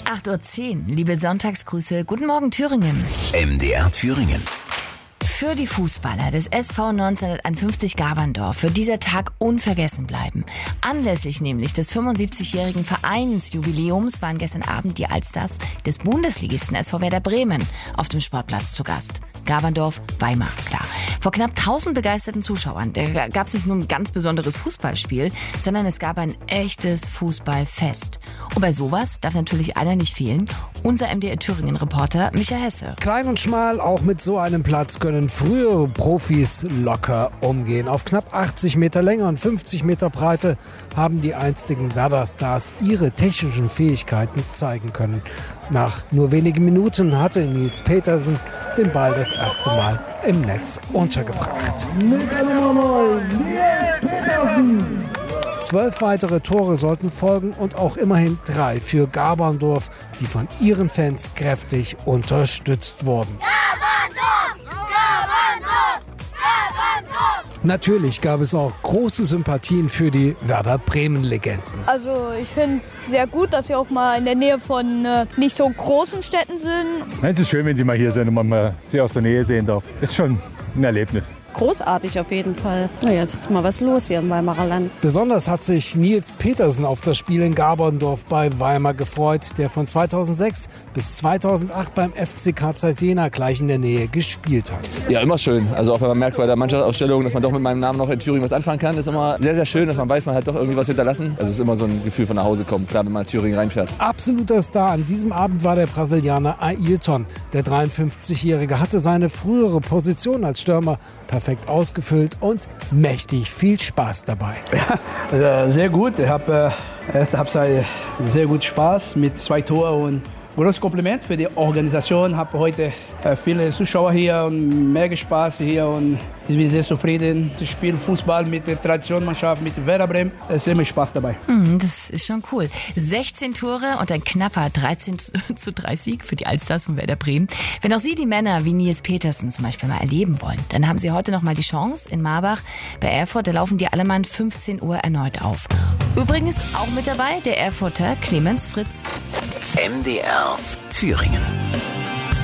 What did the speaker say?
8:10 Uhr, liebe Sonntagsgrüße. Guten Morgen, Thüringen. MDR Thüringen. Für die Fußballer des SV 1951 Gaberndorf wird dieser Tag unvergessen bleiben. Anlässlich nämlich des 75-jährigen Vereinsjubiläums waren gestern Abend die Allstars des Bundesligisten SV Werder Bremen auf dem Sportplatz zu Gast. Gaberndorf, Weimar, klar. Vor knapp 1000 begeisterten Zuschauern. Da gab es nicht nur ein ganz besonderes Fußballspiel, sondern es gab ein echtes Fußballfest. Und bei sowas darf natürlich einer nicht fehlen. Unser MDR Thüringen-Reporter Michael Hesse. Klein und schmal, auch mit so einem Platz können frühere Profis locker umgehen. Auf knapp 80 Meter Länge und 50 Meter Breite haben die einstigen Werder-Stars ihre technischen Fähigkeiten zeigen können. Nach nur wenigen Minuten hatte Nils Petersen den Ball das erste Mal im Netz untergebracht. Mit der Nummer 9, Nils Petersen. 12 weitere Tore sollten folgen und auch immerhin 3 für Gaberndorf, die von ihren Fans kräftig unterstützt wurden. Natürlich gab es auch große Sympathien für die Werder Bremen-Legenden. Also ich finde es sehr gut, dass sie auch mal in der Nähe von nicht so großen Städten sind. Es ist schön, wenn Sie mal hier sind und man mal sie aus der Nähe sehen darf. Ist schon ein Erlebnis. Großartig auf jeden Fall. Naja, es ist mal was los hier im Weimarer Land. Besonders hat sich Nils Petersen auf das Spiel in Gaberndorf bei Weimar gefreut, der von 2006 bis 2008 beim FC Carl Zeiss Jena gleich in der Nähe gespielt hat. Ja, immer schön. Also auch wenn man merkt bei der Mannschaftsausstellung, dass man doch mit meinem Namen noch in Thüringen was anfangen kann, ist immer sehr, sehr schön, dass man weiß, man hat doch irgendwie was hinterlassen. Also es ist immer so ein Gefühl von nach Hause kommen, gerade wenn man in Thüringen reinfährt. Absoluter Star an diesem Abend war der Brasilianer Ailton. Der 53-Jährige hatte seine frühere Position als Stürmer perfekt ausgefüllt und mächtig viel Spaß dabei. Ja, sehr gut. Ich habe sehr gut Spaß mit 2 Toren und großes Kompliment für die Organisation. Ich habe heute viele Zuschauer hier und mehr Spaß hier und ich bin sehr zufrieden. Ich spiele Fußball mit der Traditionsmannschaft, mit Werder Bremen. Es ist immer Spaß dabei. Das ist schon cool. 16 Tore und ein knapper 13:3 Sieg für die Allstars von Werder Bremen. Wenn auch Sie die Männer wie Nils Petersen zum Beispiel mal erleben wollen, dann haben Sie heute noch mal die Chance in Marbach. Bei Erfurt, da laufen die Allemann 15 Uhr erneut auf. Übrigens auch mit dabei der Erfurter Clemens Fritz. MDR Thüringen.